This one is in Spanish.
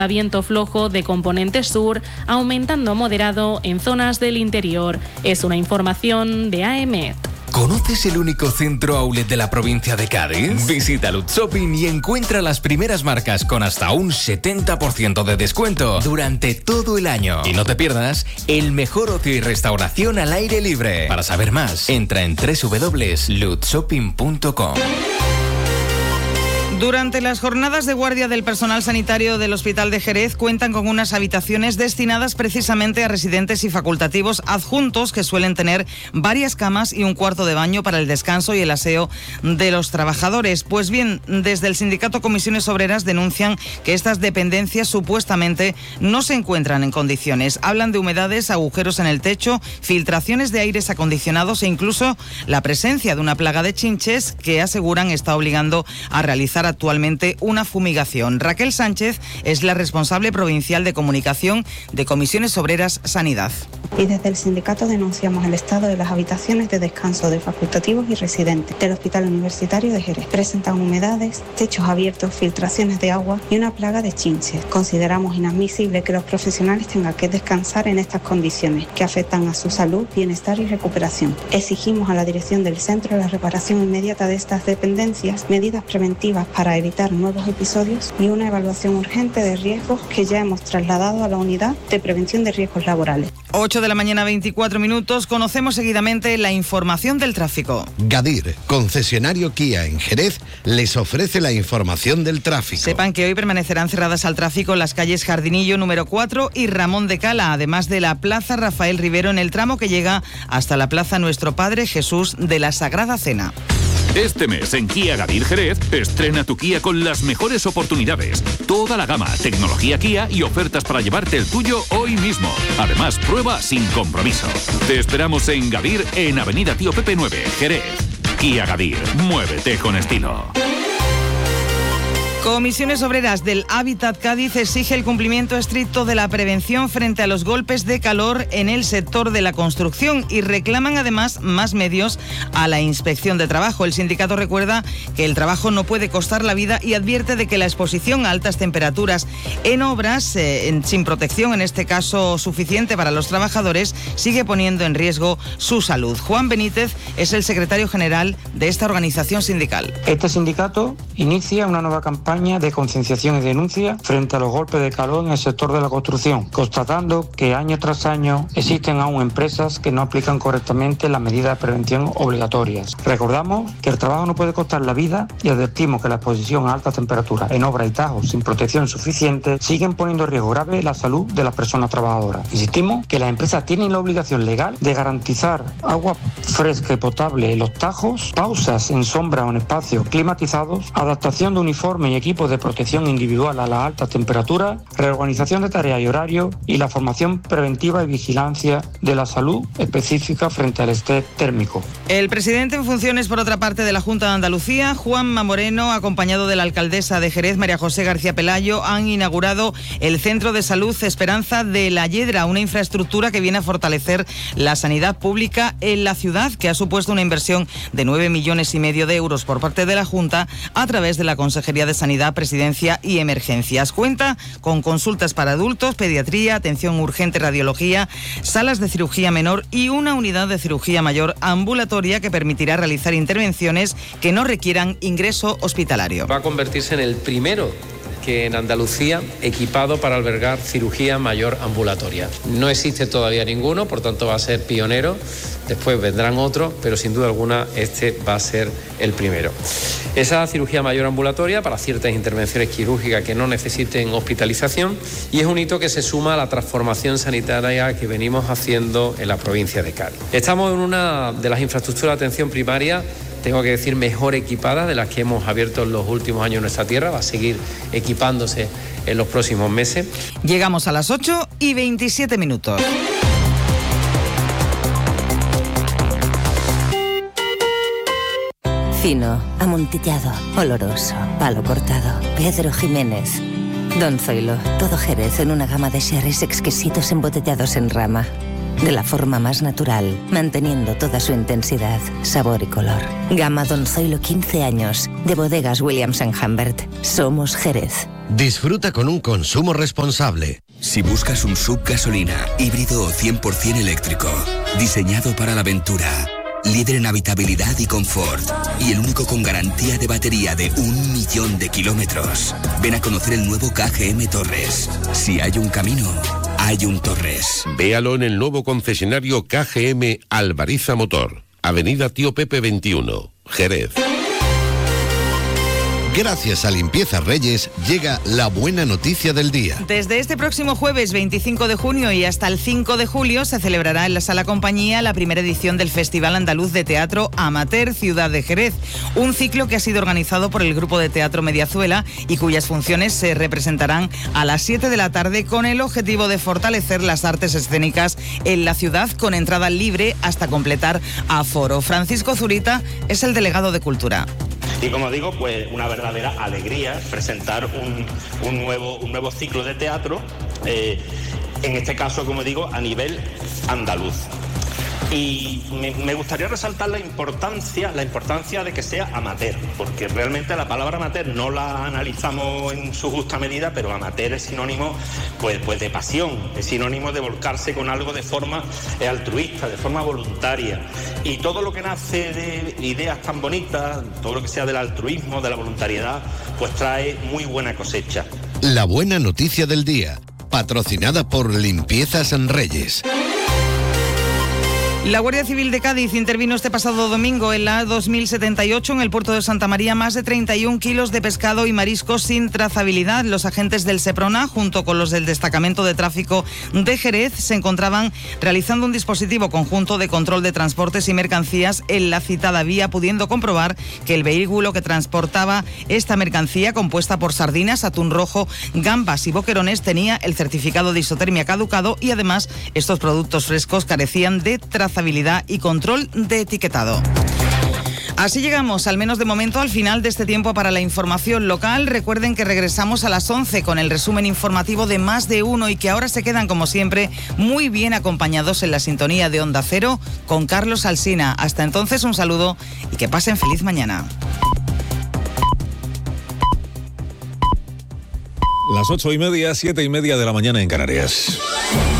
Viento flojo de componente sur, aumentando moderado en zonas del interior. Es una información de AEMET. ¿Conoces el único centro outlet de la provincia de Cádiz? Visita Lutz Shopping y encuentra las primeras marcas con hasta un 70% de descuento durante todo el año. Y no te pierdas el mejor ocio y restauración al aire libre. Para saber más, entra en www.lutzshopping.com. Durante las jornadas de guardia del personal sanitario del Hospital de Jerez cuentan con unas habitaciones destinadas precisamente a residentes y facultativos adjuntos que suelen tener varias camas y un cuarto de baño para el descanso y el aseo de los trabajadores. Pues bien, desde el sindicato Comisiones Obreras denuncian que estas dependencias supuestamente no se encuentran en condiciones. Hablan de humedades, agujeros en el techo, filtraciones de aires acondicionados e incluso la presencia de una plaga de chinches que aseguran está obligando a realizar actualmente una fumigación. Raquel Sánchez es la responsable provincial de comunicación de Comisiones Obreras Sanidad. Y desde el sindicato denunciamos el estado de las habitaciones de descanso de facultativos y residentes del Hospital Universitario de Jerez. Presentan humedades, techos abiertos, filtraciones de agua y una plaga de chinches. Consideramos inadmisible que los profesionales tengan que descansar en estas condiciones que afectan a su salud, bienestar y recuperación. Exigimos a la dirección del centro la reparación inmediata de estas dependencias, medidas preventivas para evitar nuevos episodios y una evaluación urgente de riesgos que ya hemos trasladado a la unidad de prevención de riesgos laborales. 8 de la mañana, 24 minutos. Conocemos seguidamente la información del tráfico. Gadir, concesionario Kia en Jerez, les ofrece la información del tráfico. Sepan que hoy permanecerán cerradas al tráfico las calles Jardinillo número 4 y Ramón de Cala, además de la Plaza Rafael Rivero en el tramo que llega hasta la Plaza Nuestro Padre Jesús de la Sagrada Cena. Este mes en Kia Gadir Jerez, estrena tu Kia con las mejores oportunidades. Toda la gama, tecnología Kia y ofertas para llevarte el tuyo hoy mismo. Además, prueba sin compromiso. Te esperamos en Gadir, en Avenida Tío Pepe 9, Jerez. Kia Gadir, muévete con estilo. Comisiones Obreras del Hábitat Cádiz exige el cumplimiento estricto de la prevención frente a los golpes de calor en el sector de la construcción y reclaman además más medios a la Inspección de Trabajo. El sindicato recuerda que el trabajo no puede costar la vida y advierte de que la exposición a altas temperaturas en obras sin protección, en este caso suficiente para los trabajadores, sigue poniendo en riesgo su salud. Juan Benítez es el secretario general de esta organización sindical. Este sindicato inicia una nueva campaña de concienciación y denuncia frente a los golpes de calor en el sector de la construcción, constatando que año tras año existen aún empresas que no aplican correctamente las medidas de prevención obligatorias. Recordamos que el trabajo no puede costar la vida y advertimos que la exposición a altas temperaturas en obras y tajos sin protección suficiente siguen poniendo en riesgo grave la salud de las personas trabajadoras. Insistimos que las empresas tienen la obligación legal de garantizar agua fresca y potable en los tajos, pausas en sombra o en espacios climatizados, adaptación de uniformes y equipos de protección individual a las altas temperaturas, reorganización de tareas y horarios y la formación preventiva y vigilancia de la salud específica frente al estrés térmico. El presidente en funciones, por otra parte, de la Junta de Andalucía, Juanma Moreno, acompañado de la alcaldesa de Jerez, María José García Pelayo, han inaugurado el Centro de Salud Esperanza de la Yedra, una infraestructura que viene a fortalecer la sanidad pública en la ciudad, que ha supuesto una inversión de 9,5 millones de euros por parte de la Junta a través de la Consejería de Sanidad, Presidencia y Emergencias. Cuenta con consultas para adultos, pediatría, atención urgente, radiología, salas de cirugía menor y una unidad de cirugía mayor ambulatoria que permitirá realizar intervenciones que no requieran ingreso hospitalario. Va a convertirse en el primero que en Andalucía equipado para albergar cirugía mayor ambulatoria. No existe todavía ninguno, por tanto va a ser pionero. Después vendrán otros, pero sin duda alguna este va a ser el primero. Esa cirugía mayor ambulatoria para ciertas intervenciones quirúrgicas que no necesiten hospitalización y es un hito que se suma a la transformación sanitaria que venimos haciendo en la provincia de Cádiz. Estamos en una de las infraestructuras de atención primaria, tengo que decir, mejor equipadas de las que hemos abierto en los últimos años en nuestra tierra. Va a seguir equipándose en los próximos meses. Llegamos a las 8:27. Fino, amontillado, oloroso, palo cortado. Pedro Jiménez. Don Zoilo, todo Jerez en una gama de sherries exquisitos embotellados en rama. De la forma más natural, manteniendo toda su intensidad, sabor y color. Gama Don Zoilo 15 años, de Bodegas Williams & Humbert. Somos Jerez. Disfruta con un consumo responsable. Si buscas un SUV gasolina, híbrido o 100% eléctrico, diseñado para la aventura, líder en habitabilidad y confort, y el único con garantía de batería de 1 millón de kilómetros, ven a conocer el nuevo KGM Torres. Si hay un camino, hay un Torres. Véalo en el nuevo concesionario KGM Alvariza Motor, Avenida Tío Pepe 21, Jerez. Gracias a Limpieza Reyes llega la buena noticia del día. Desde este próximo jueves 25 de junio y hasta el 5 de julio se celebrará en la Sala Compañía la primera edición del Festival Andaluz de Teatro Amateur Ciudad de Jerez, un ciclo que ha sido organizado por el Grupo de Teatro Mediazuela y cuyas funciones se representarán a las 7 de la tarde con el objetivo de fortalecer las artes escénicas en la ciudad con entrada libre hasta completar aforo. Francisco Zurita es el delegado de Cultura. Y como digo, pues una verdadera alegría presentar un nuevo ciclo de teatro, en este caso, como digo, a nivel andaluz. Y me gustaría resaltar la importancia de que sea amateur, porque realmente la palabra amateur no la analizamos en su justa medida, pero amateur es sinónimo pues de pasión, es sinónimo de volcarse con algo de forma altruista, de forma voluntaria. Y todo lo que nace de ideas tan bonitas, todo lo que sea del altruismo, de la voluntariedad, pues trae muy buena cosecha. La buena noticia del día, patrocinada por Limpiezas Reyes. La Guardia Civil de Cádiz intervino este pasado domingo en la 2078 en el puerto de Santa María más de 31 kilos de pescado y mariscos sin trazabilidad. Los agentes del Seprona, junto con los del Destacamento de Tráfico de Jerez, se encontraban realizando un dispositivo conjunto de control de transportes y mercancías en la citada vía, pudiendo comprobar que el vehículo que transportaba esta mercancía, compuesta por sardinas, atún rojo, gambas y boquerones, tenía el certificado de isotermia caducado y además estos productos frescos carecían de trazabilidad y control de etiquetado. Así llegamos, al menos de momento, al final de este tiempo para la información local. Recuerden que regresamos a las 11 con el resumen informativo de Más de Uno y que ahora se quedan, como siempre, muy bien acompañados en la sintonía de Onda Cero con Carlos Alsina. Hasta entonces, un saludo y que pasen feliz mañana. Las 8:30, 7:30 de la mañana en Canarias.